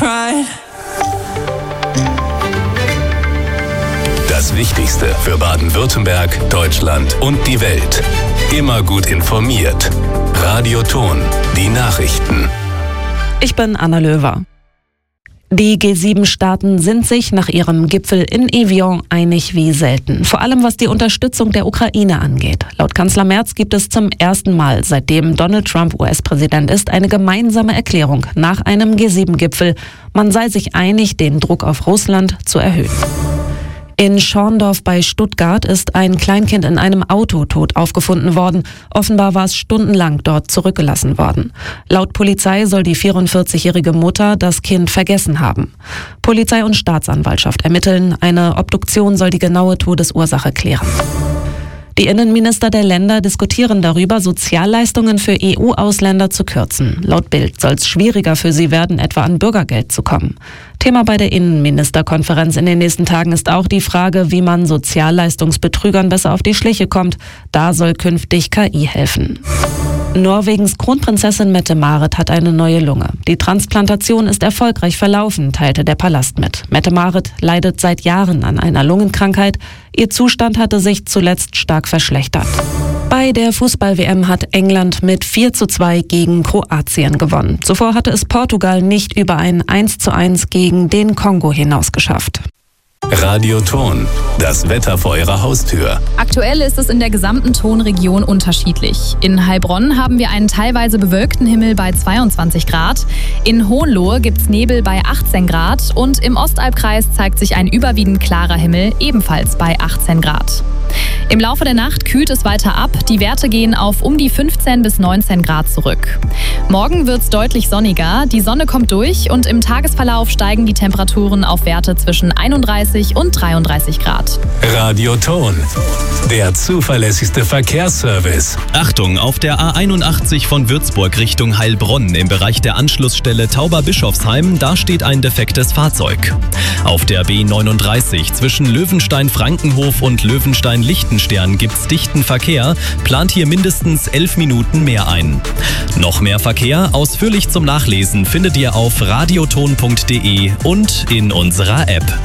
Pride. Das Wichtigste für Baden-Württemberg, Deutschland und die Welt. Immer gut informiert. Radio Ton, die Nachrichten. Ich bin Anna Löwer. Die G7-Staaten sind sich nach ihrem Gipfel in Evian einig wie selten. Vor allem was die Unterstützung der Ukraine angeht. Laut Kanzler Merz gibt es zum ersten Mal, seitdem Donald Trump US-Präsident ist, eine gemeinsame Erklärung nach einem G7-Gipfel. Man sei sich einig, den Druck auf Russland zu erhöhen. In Schorndorf bei Stuttgart ist ein Kleinkind in einem Auto tot aufgefunden worden. Offenbar war es stundenlang dort zurückgelassen worden. Laut Polizei soll die 44-jährige Mutter das Kind vergessen haben. Polizei und Staatsanwaltschaft ermitteln. Eine Obduktion soll die genaue Todesursache klären. Die Innenminister der Länder diskutieren darüber, Sozialleistungen für EU-Ausländer zu kürzen. Laut Bild soll es schwieriger für sie werden, etwa an Bürgergeld zu kommen. Thema bei der Innenministerkonferenz in den nächsten Tagen ist auch die Frage, wie man Sozialleistungsbetrügern besser auf die Schliche kommt. Da soll künftig KI helfen. Norwegens Kronprinzessin Mette-Marit hat eine neue Lunge. Die Transplantation ist erfolgreich verlaufen, teilte der Palast mit. Mette-Marit leidet seit Jahren an einer Lungenkrankheit. Ihr Zustand hatte sich zuletzt stark verschlechtert. Bei der Fußball-WM hat England mit 4:2 gegen Kroatien gewonnen. Zuvor hatte es Portugal nicht über ein 1:1 gegen den Kongo hinaus geschafft. Radio Ton, das Wetter vor Ihrer Haustür. Aktuell ist es in der gesamten Tonregion unterschiedlich. In Heilbronn haben wir einen teilweise bewölkten Himmel bei 22 Grad. In Hohenlohe gibt's Nebel bei 18 Grad. Und im Ostalbkreis zeigt sich ein überwiegend klarer Himmel, ebenfalls bei 18 Grad. Im Laufe der Nacht kühlt es weiter ab. Die Werte gehen auf um die 15 bis 19 Grad zurück. Morgen wird's deutlich sonniger. Die Sonne kommt durch und im Tagesverlauf steigen die Temperaturen auf Werte zwischen 31 und 33 Grad. Radio Ton, der zuverlässigste Verkehrsservice. Achtung, auf der A81 von Würzburg Richtung Heilbronn im Bereich der Anschlussstelle Tauberbischofsheim, da steht ein defektes Fahrzeug. Auf der B39 zwischen Löwenstein-Frankenhof und Löwenstein-Lichtenstern gibt's dichten Verkehr, plant hier mindestens 11 Minuten mehr ein. Noch mehr Verkehr, ausführlich zum Nachlesen, findet ihr auf radioton.de und in unserer App.